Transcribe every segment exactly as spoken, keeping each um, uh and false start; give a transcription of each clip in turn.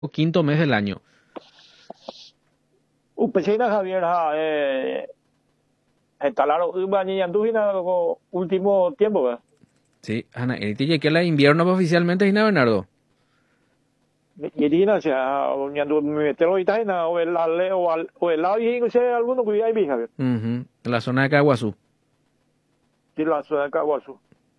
quinto mes del año. Upechina Javier, ha, eh, instalaron una niña andujina último tiempo, ¿verdad? Sí, Ana, ahorita que la invierno oficialmente, Gina Bernardo. Y Dina, o sea, cuando me metieron ahorita, o el lado, o el lado, y no sé, alguno que hay, Javier. Uh -huh. En la zona de Caguazú. Sí, la zona de Caguazú.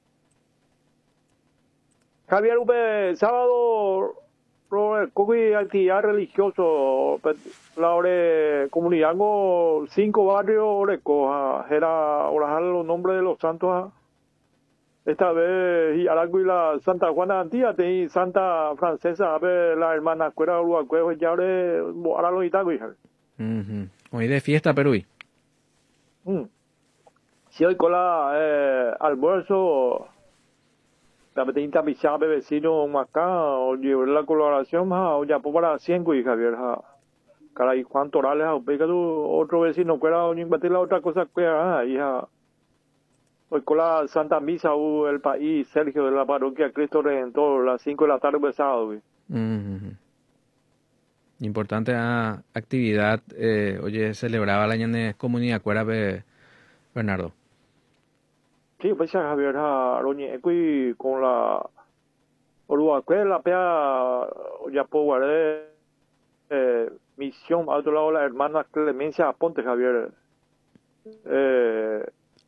Javier, Upe, sábado, ¿qué actividad religiosa? La hora comunidad, cinco barrios, Oreco, era orar los nombres de los santos. Esta vez, y ahora y la Santa Juana Antía, y Santa Francesa, a ver, la hermana Cuera Uruguay, ya ahora los itagos, hija. Hoy de fiesta, Perú. Mm. Si hoy con la eh, almuerzo, la petita pichada de vecino acá, o llevar la colaboración, o ya por para cinco, y Javier, caray, Juan Torales, o pega otro vecino, Cuera, o ni batir la otra cosa, Cuera, hija. Hoy con la Santa Misa, el país, Sergio, de la parroquia Cristo Redentor, a las cinco de la tarde de sábado. Mm-hmm. Importante ah, actividad, eh, oye, celebraba la año de comunidad, ¿cuera, Bernardo? Sí, pues ya Javier, Roñe, con la Uruguay, la pea, ya puedo guardar eh, misión, a otro lado la hermana Clemencia Aponte, Javier. Eh,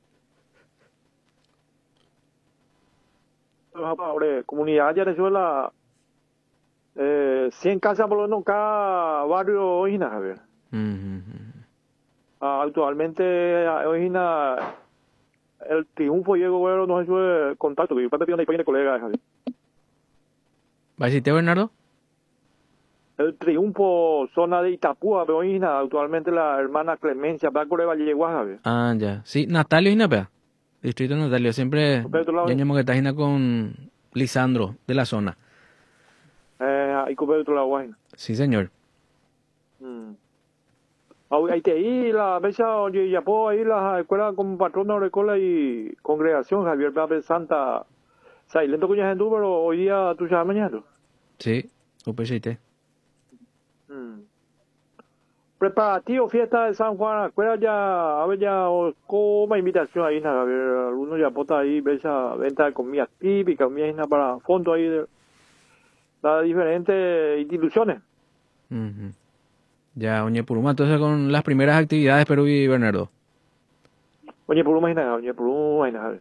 comunidad ya de la eh, cien casas por lo menos cada barrio Ojina, Javier. Mm-hmm. Ah, actualmente Ojina el triunfo llegó bueno, no es contacto, que yo parte pidiendo de colega, Javier. ¿Va a decirte, Bernardo? El triunfo, zona de Itapúa, pero Ojina, actualmente la hermana Clemencia, Blanco de Valleguá, Javier. Ah, ya. Sí, Natalio Ojina, pea. Distrito Natalio, siempre ya llamo que está Ojina con Lisandro, de la zona. Eh, ahí con otro lado, Ojina. Sí, señor. Mm. Ahí te ahí la mesa, oye, ya puedo ahí la escuela como patrona de escuela y congregación, Javier Pérez Santa. O sea, y lento que ya gente, pero hoy día tú ya mañana. Sí, upechite. Mm. Preparativo, fiesta de San Juan, escuela ya, a ver ya, como invitación ahí, Javier, algunos ya pota ahí, esa venta de comida típica, comida para fondo ahí de las diferentes instituciones. Uh-huh. Ya, Oñe Puruma, entonces con las primeras actividades, Perú y Bernardo. Oñe Puruma, Oñe Puruma, Javier.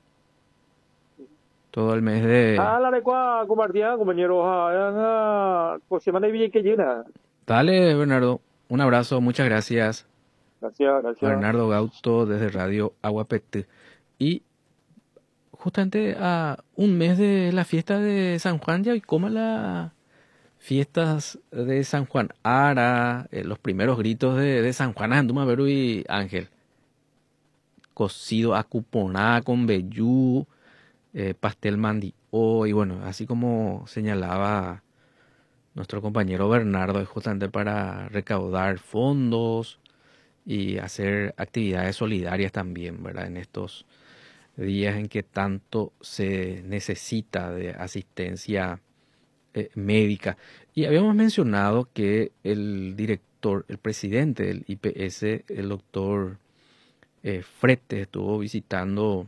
Todo el mes de... Ah, la de cuá, compartía, compañeros, ah, pues semana de bien que llena. Dale, Bernardo, un abrazo, muchas gracias. Gracias, gracias. Bernardo Gauto, desde Radio Aguapete. Y justamente a un mes de la fiesta de San Juan, ya, y como las fiestas de San Juan Ara, eh, los primeros gritos de, de San Juan, Anduma, Perú y Ángel. Cocido a cuponá con vellú, eh, pastel mandió, y bueno, así como señalaba nuestro compañero Bernardo, es justamente para recaudar fondos y hacer actividades solidarias también, ¿verdad? En estos días en que tanto se necesita de asistencia eh, médica. Y habíamos mencionado que el director, el presidente del I P S, el doctor eh, Frete, estuvo visitando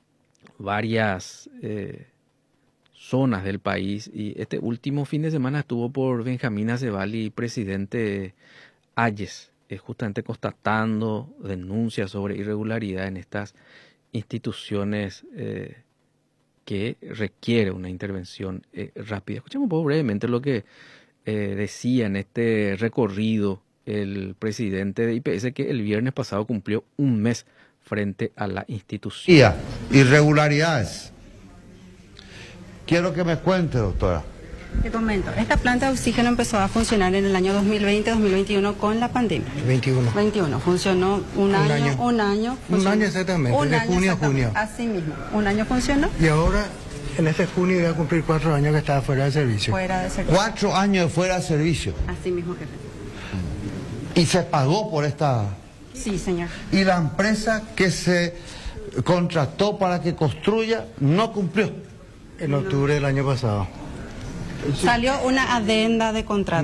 varias eh, zonas del país, y este último fin de semana estuvo por Benjamín Acebali, presidente Ayes, eh, justamente constatando denuncias sobre irregularidad en estas instituciones eh, que requiere una intervención eh, rápida. Escuchemos un poco brevemente lo que eh, decía en este recorrido el presidente de I P S, que el viernes pasado cumplió un mes frente a la institución. Irregularidades. Quiero que me cuente, doctora. Te comento, esta planta de oxígeno empezó a funcionar en el año dos mil veinte dos mil veintiuno con la pandemia. veintiuno. veintiuno. Funcionó un, un año, año. Un año. Un año exactamente, un de año junio a junio. Así mismo. Un año funcionó. Y ahora, en este junio, voy a cumplir cuatro años que estaba fuera de servicio. Fuera de servicio. Cuatro años fuera de servicio. Así mismo, jefe. ¿Y se pagó por esta...? Sí, señor. ¿Y la empresa que se contrató para que construya no cumplió? En octubre del año pasado. Salió una adenda de contrato.